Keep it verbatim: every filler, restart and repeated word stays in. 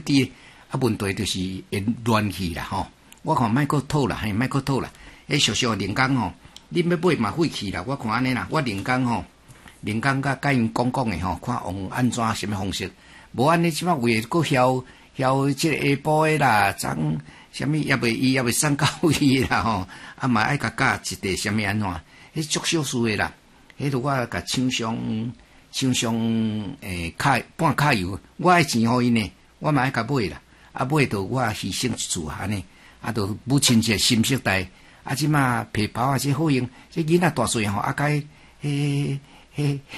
滴，啊问题就是会乱去啦吼。我看莫阁讨啦，嘿，莫阁讨啦。迄俗俗人工吼，恁要买嘛废去啦。我看安尼啦，我人工吼，人工甲甲因讲讲诶吼，看用安怎什么方式。无安尼即摆为阁晓晓即个下晡诶啦，昨什么也袂伊也袂送到伊啦吼，啊嘛爱甲教一地什么安怎？迄足小事诶啦。迄度我甲厂商厂商诶卡半卡油，我爱钱互因呢，我嘛爱甲买啦。啊买到我牺牲一次安尼，啊着母亲节心色代，啊即马皮包啊即好用，即囡仔大细吼，啊该迄迄。